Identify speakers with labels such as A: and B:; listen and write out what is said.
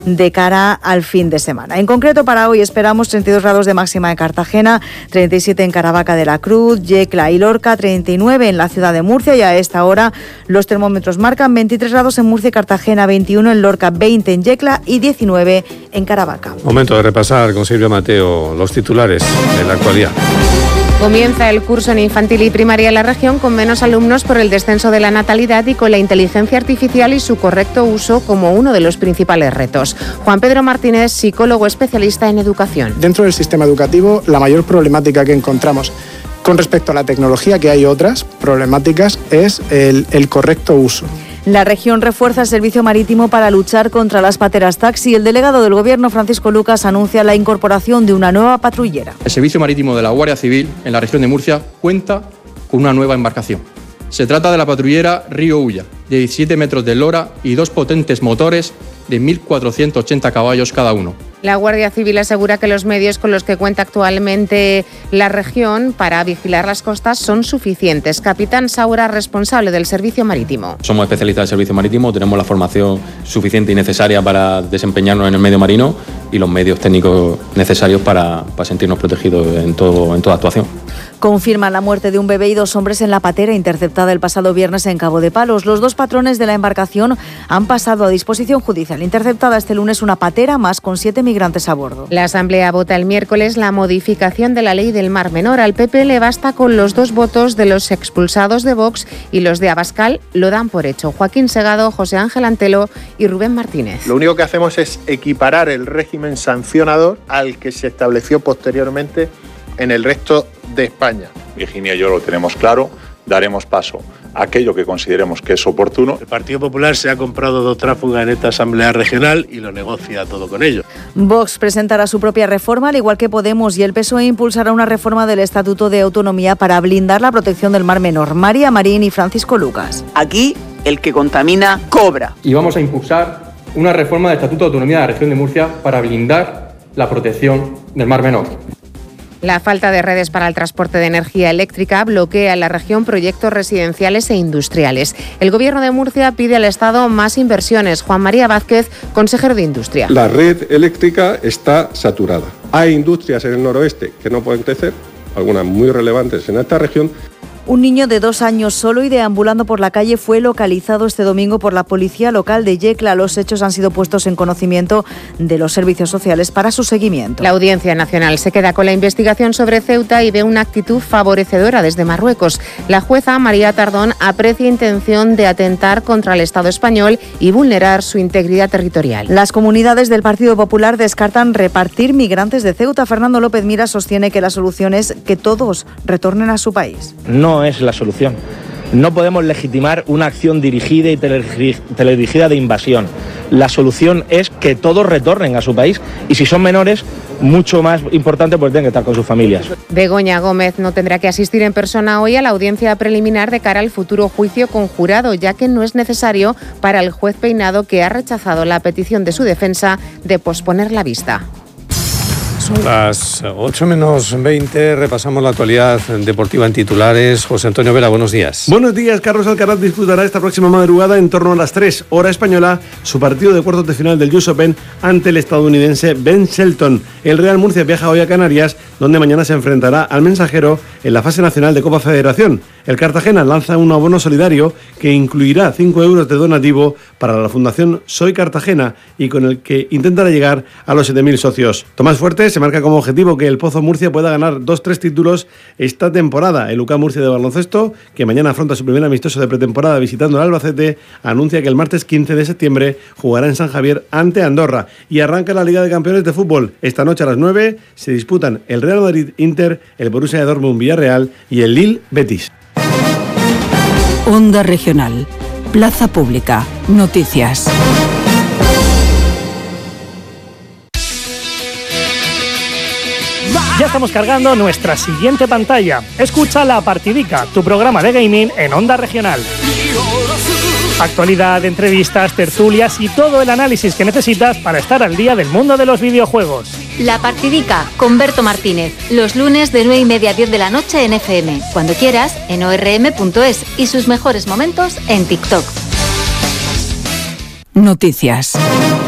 A: de cara al fin de semana. En concreto, para hoy esperamos 32 grados de máxima en Cartagena, 37 en Caravaca de la Cruz, Yecla y Lorca, 39 en la ciudad de Murcia, y a esta hora los termómetros marcan 23 grados en Murcia y Cartagena, 21 en Lorca, 20 en Yecla y 19 en Caravaca.
B: Momento de repasar con Silvia Mateo los titulares de la actualidad.
C: Comienza el curso en infantil y primaria en la región con menos alumnos por el descenso de la natalidad y con la inteligencia artificial y su correcto uso como uno de los principales retos. Juan Pedro Martínez, psicólogo especialista en educación.
D: Dentro del sistema educativo, la mayor problemática que encontramos con respecto a la tecnología, que hay otras problemáticas, es el correcto uso.
A: La región refuerza el servicio marítimo para luchar contra las pateras taxi. El delegado del Gobierno, Francisco Lucas, anuncia la incorporación de una nueva patrullera.
E: El servicio marítimo de la Guardia Civil en la región de Murcia cuenta con una nueva embarcación. Se trata de la patrullera Río Ulla, de 17 metros de eslora y 2 potentes motores de 1.480 caballos cada uno.
C: La Guardia Civil asegura que los medios con los que cuenta actualmente la región para vigilar las costas son suficientes. Capitán Saura, responsable del servicio marítimo.
F: Somos especialistas del servicio marítimo, tenemos la formación suficiente y necesaria para desempeñarnos en el medio marino y los medios técnicos necesarios para sentirnos protegidos en toda actuación.
A: Confirman la muerte de un bebé y 2 hombres en la patera interceptada el pasado viernes en Cabo de Palos. Los 2 patrones de la embarcación han pasado a disposición judicial. Interceptada este lunes una patera más con 7 migrantes a bordo.
C: La Asamblea vota el miércoles la modificación de la ley del Mar Menor. Al PP le basta con los 2 votos de los expulsados de Vox y los de Abascal lo dan por hecho. Joaquín Segado, José Ángel Antelo y Rubén Martínez.
G: Lo único que hacemos es equiparar el régimen sancionador al que se estableció posteriormente en el resto de España.
H: Virginia y yo lo tenemos claro, daremos paso a aquello que consideremos que es oportuno.
I: El Partido Popular se ha comprado 2 tráfugas en esta Asamblea Regional y lo negocia todo con ellos.
A: Vox presentará su propia reforma, al igual que Podemos, y el PSOE impulsará una reforma del Estatuto de Autonomía para blindar la protección del Mar Menor. María Marín y Francisco Lucas.
J: Aquí el que contamina cobra.
E: Y vamos a impulsar una reforma del Estatuto de Autonomía de la región de Murcia para blindar la protección del Mar Menor.
C: La falta de redes para el transporte de energía eléctrica bloquea en la región proyectos residenciales e industriales. El Gobierno de Murcia pide al Estado más inversiones. Juan María Vázquez, consejero de Industria.
B: La red eléctrica está saturada. Hay industrias en el noroeste que no pueden crecer, algunas muy relevantes en esta región.
A: Un niño de 2 años solo y deambulando por la calle fue localizado este domingo por la policía local de Yecla. Los hechos han sido puestos en conocimiento de los servicios sociales para su seguimiento.
C: La Audiencia Nacional se queda con la investigación sobre Ceuta y ve una actitud favorecedora desde Marruecos. La jueza María Tardón aprecia intención de atentar contra el Estado español y vulnerar su integridad territorial.
A: Las comunidades del Partido Popular descartan repartir migrantes de Ceuta. Fernando López Mira sostiene que la solución es que todos retornen a su país.
K: No es la solución. No podemos legitimar una acción dirigida y teledirigida de invasión. La solución es que todos retornen a su país y si son menores, mucho más importante, pues tienen que estar con sus familias.
C: Begoña Gómez no tendrá que asistir en persona hoy a la audiencia preliminar de cara al futuro juicio con jurado, ya que no es necesario para el juez Peinado, que ha rechazado la petición de su defensa de posponer la vista.
B: Son las 8:20, repasamos la actualidad deportiva en titulares. José Antonio Vera, buenos días.
L: Buenos días. Carlos Alcaraz disputará esta próxima madrugada en torno a las 3 hora española su partido de cuartos de final del US Open ante el estadounidense Ben Shelton. El Real Murcia viaja hoy a Canarias, donde mañana se enfrentará al Mensajero en la fase nacional de Copa Federación. El Cartagena lanza un abono solidario que incluirá 5 euros de donativo para la Fundación Soy Cartagena y con el que intentará llegar a los 7.000 socios. Tomás Fuerte se marca como objetivo que el Pozo Murcia pueda ganar 2-3 títulos esta temporada. El UCAM Murcia de baloncesto, que mañana afronta su primer amistoso de pretemporada visitando el Albacete, anuncia que el martes 15 de septiembre jugará en San Javier ante Andorra. Y arranca la Liga de Campeones de Fútbol. Esta noche a las 9 se disputan el Real Madrid-Inter, el Borussia Dortmund-Villarreal y el Lille-Betis.
M: Onda Regional. Plaza Pública. Noticias.
N: Ya estamos cargando nuestra siguiente pantalla. Escucha La Partidica, tu programa de gaming en Onda Regional. Actualidad, entrevistas, tertulias y todo el análisis que necesitas para estar al día del mundo de los videojuegos.
O: La Partidica con Berto Martínez, los lunes de 9:30 a 10 de la noche en FM, cuando quieras en orm.es y sus mejores momentos en TikTok.
M: Noticias.